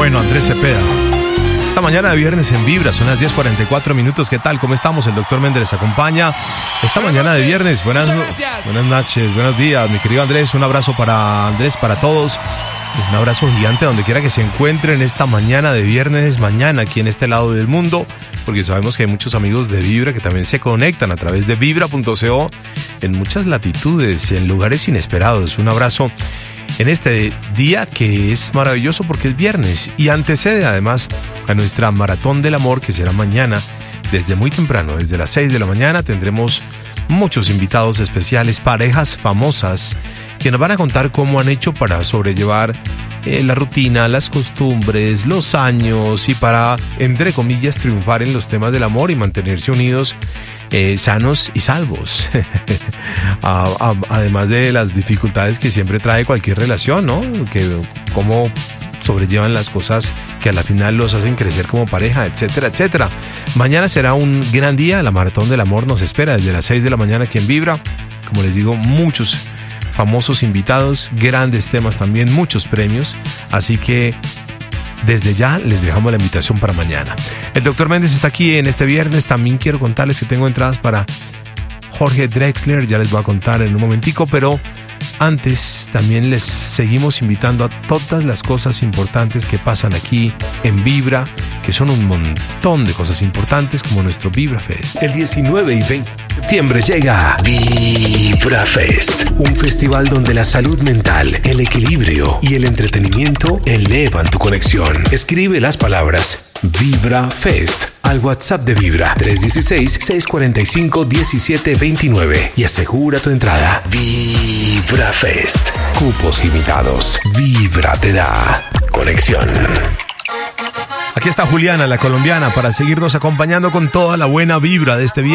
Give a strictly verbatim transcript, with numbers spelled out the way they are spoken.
bueno, Andrés Cepeda. Esta mañana de viernes en Vibra, son las diez cuarenta y cuatro minutos. ¿Qué tal? ¿Cómo estamos? El doctor Méndez acompaña esta buenas mañana noches. De viernes. Buenas, buenas noches, buenos días, mi querido Andrés. Un abrazo para Andrés, para todos. Un abrazo gigante donde quiera que se encuentren esta mañana de viernes, mañana aquí en este lado del mundo, porque sabemos que hay muchos amigos de Vibra que también se conectan a través de vibra punto co en muchas latitudes, en lugares inesperados. Un abrazo en este día que es maravilloso porque es viernes y antecede además a nuestra Maratón del Amor, que será mañana desde muy temprano, desde las seis de la mañana. Tendremos muchos invitados especiales, parejas famosas que nos van a contar cómo han hecho para sobrellevar eh, la rutina, las costumbres, los años y para, entre comillas, triunfar en los temas del amor y mantenerse unidos, eh, sanos y salvos. a, a, además de las dificultades que siempre trae cualquier relación, ¿no? Que cómo sobrellevan las cosas que a la final los hacen crecer como pareja, etcétera, etcétera. Mañana será un gran día, la Maratón del Amor nos espera desde las seis de la mañana aquí en Vibra. Como les digo, muchos famosos invitados, grandes temas también, muchos premios, así que desde ya les dejamos la invitación para mañana. El doctor Méndez está aquí en este viernes. También quiero contarles que tengo entradas para Jorge Drexler, ya les voy a contar en un momentico, pero antes también les seguimos invitando a todas las cosas importantes que pasan aquí en Vibra, que son un montón de cosas importantes, como nuestro Vibra Fest. El diecinueve y veinte de septiembre llega Vibra Fest, un festival donde la salud mental, el equilibrio y el entretenimiento elevan tu conexión. Escribe las palabras Vibra Fest al WhatsApp de Vibra tres uno seis, seis cuatro cinco, uno siete dos nueve y asegura tu entrada. Vibra Fest, cupos limitados. Vibra te da conexión. Aquí está Juliana, la colombiana, para seguirnos acompañando con toda la buena vibra de este viernes.